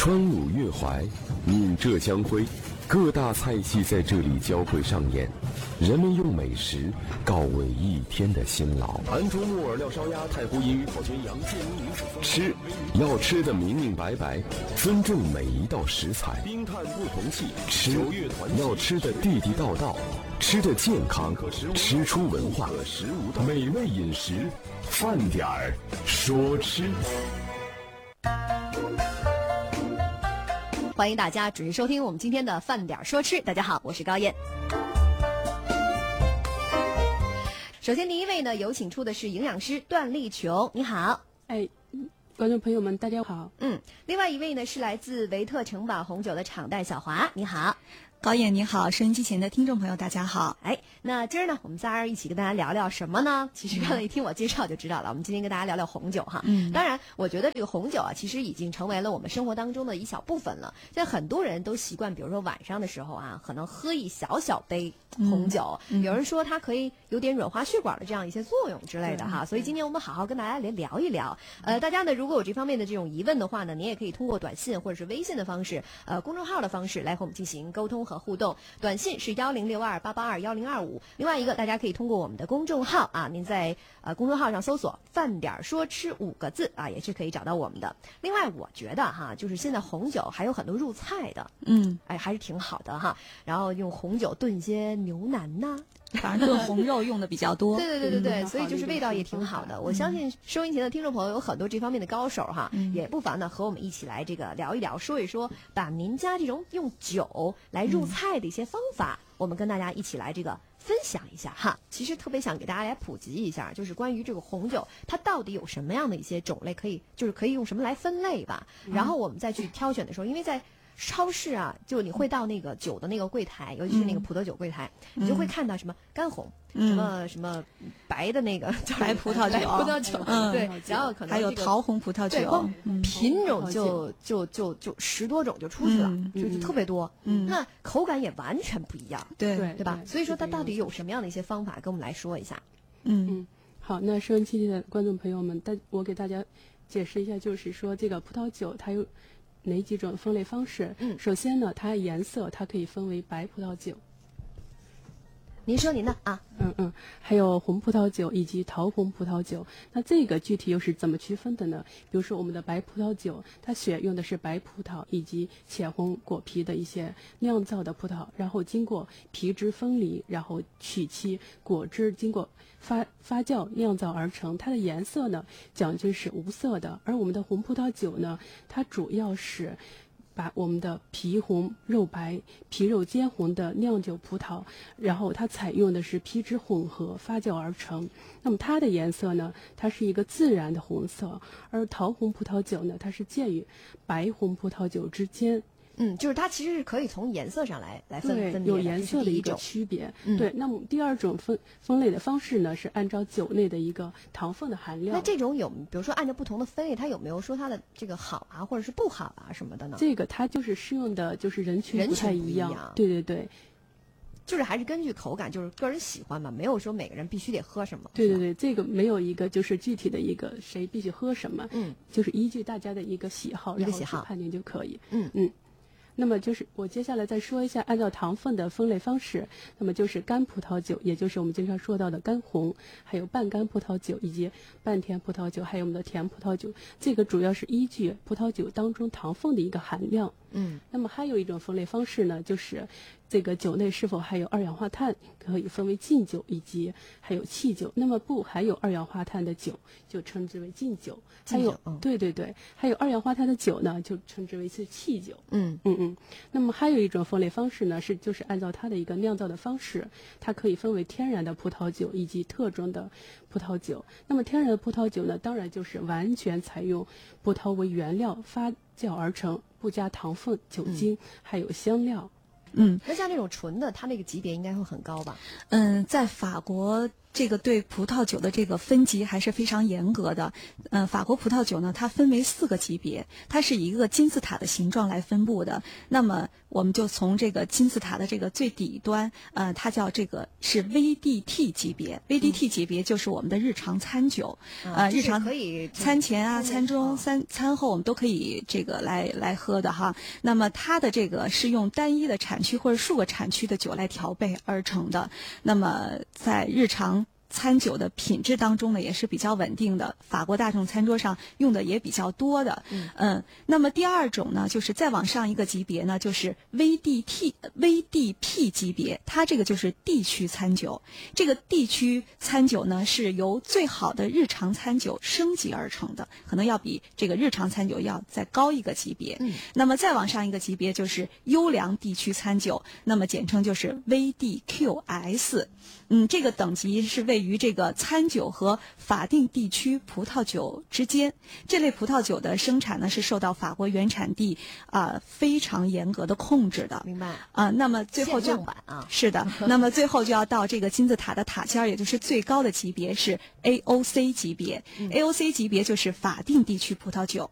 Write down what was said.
川鲁粤淮，闽浙江徽，各大菜系在这里交汇上演，人们用美食告慰一天的辛劳。 安州木耳料烧鸭、太湖银鱼烤全羊、建议女子吃要吃得明明白白，尊重每一道食材。 冰炭不同气， 吃要吃得地地道道，吃得健康，吃出文化。美味饮食，饭点儿说吃。 欢迎大家准时收听我们今天的饭点说吃。大家好，我是高燕。首先第一位呢，有请出的是营养师段丽琼，你好。 观众朋友们大家好。 另外一位呢是来自维特城堡红酒的厂代小华，你好。 高燕你好，收音机前的听众朋友大家好。 那今儿呢我们仨人一起跟大家聊聊什么呢？其实刚才一听我介绍就知道了，我们今天跟大家聊聊红酒哈。当然我觉得这个红酒啊其实已经成为了我们生活当中的一小部分了。现在很多人都习惯比如说晚上的时候啊，可能喝一小小杯红酒，有人说它可以有点软化血管的这样一些作用之类的哈。所以今天我们好好跟大家来聊一聊。大家呢如果有这方面的这种疑问的话呢，你也可以通过短信或者是微信的方式，公众号的方式来和我们进行沟通和互动。短信是106288211025，另外一个大家可以通过我们的公众号啊，您在公众号上搜索饭点说吃5个字啊，也是可以找到我们的。另外我觉得哈，就是现在红酒还有很多入菜的，还是挺好的哈。然后用红酒炖一些牛腩呐， 反正炖红肉用的比较多。 对，所以就是味道也挺好的。我相信收音前的听众朋友有很多这方面的高手哈，也不妨呢和我们一起来这个聊一聊，说一说把您家这种用酒来入菜的一些方法，我们跟大家一起来这个分享一下哈。其实特别想给大家来普及一下，就是关于这个红酒它到底有什么样的一些种类，可以用什么来分类吧。然后我们再去挑选的时候，因为在超市啊，就你会到那个酒的那个柜台，尤其是那个葡萄酒柜台，你就会看到什么干红，什么白的那个白葡萄酒， 对，然后可能还有桃红葡萄酒， 品种就10多种就出去了，就特别多，那口感也完全不一样，对吧？所以说它到底有什么样的一些方法，跟我们来说一下。 好，那收音机的观众朋友们，我给大家解释一下，就是说这个葡萄酒它有哪几种分类方式？首先呢，它颜色它可以分为白葡萄酒。 您说您的啊。 还有红葡萄酒以及桃红葡萄酒。那这个具体又是怎么区分的呢？比如说我们的白葡萄酒，它选用的是白葡萄以及浅红果皮的一些酿造的葡萄，然后经过皮汁分离，然后取其果汁，经过发酵酿造而成。它的颜色呢讲究是无色的，而我们的红葡萄酒呢，它主要是把我们的皮红肉白、皮肉兼红的酿酒葡萄，然后它采用的是皮质混合发酵而成。那么它的颜色呢，它是一个自然的红色，而桃红葡萄酒呢，它是介于白红葡萄酒之间。 就是它其实是可以从颜色上来分别的， 有颜色的一个区别。对，那么第二种分类的方式呢，是按照酒内的一个糖分的含量。 那这种比如说按照不同的分类，它有没有说它的这个好啊，或者是不好啊什么的呢？ 这个它就是适用的，就是人群不太一样。对。 就是还是根据口感，就是个人喜欢嘛，没有说每个人必须得喝什么。 对，这个没有一个就是具体的一个谁必须喝什么，就是依据大家的一个喜好，然后去判定就可以。那么就是我接下来再说一下按照糖分的分类方式，那么就是干葡萄酒，也就是我们经常说到的干红，还有半干葡萄酒以及半甜葡萄酒，还有我们的甜葡萄酒，这个主要是依据葡萄酒当中糖分的一个含量。那么还有一种分类方式呢，就是这个酒内是否含有二氧化碳，可以分为禁酒以及还有弃酒。那么不含有二氧化碳的酒就称之为禁酒，还有对，还有二氧化碳的酒呢就称之为是弃酒。那么还有一种分类方式呢，就是按照它的一个酿造的方式，它可以分为天然的葡萄酒以及特种的葡萄酒。那么天然的葡萄酒呢，当然就是完全采用葡萄为原料发酵而成，不加糖分、酒精，还有香料。 那像这种纯的，它那个级别应该会很高吧？ 在法国这个对葡萄酒的这个分级还是非常严格的。法国葡萄酒呢，它分为4个级别，它是以一个金字塔的形状来分布的。那么我们就从这个金字塔的这个最底端，它叫这个是 VDT 级别。VDT 级别就是我们的日常餐酒，日常可以餐前啊、餐中、餐后我们都可以这个来喝的哈。那么它的这个是用单一的产区或者数个产区的酒来调配而成的。那么在日常餐酒的品质当中呢，也是比较稳定的，法国大众餐桌上用的也比较多的。那么第2种呢，就是再往上一个级别呢，就是 VDP 级别，它这个就是地区餐酒。这个地区餐酒呢，是由最好的日常餐酒升级而成的，可能要比这个日常餐酒要再高一个级别。那么再往上一个级别就是优良地区餐酒，那么简称就是 VDQS。这个等级是位于这个餐酒和法定地区葡萄酒之间。这类葡萄酒的生产呢，是受到法国原产地非常严格的控制的。 明白那么最后就是的，那么最后就要到这个金字塔的塔尖儿，也就是最高的级别是 AOC 级别。AOC 级别就是法定地区葡萄酒。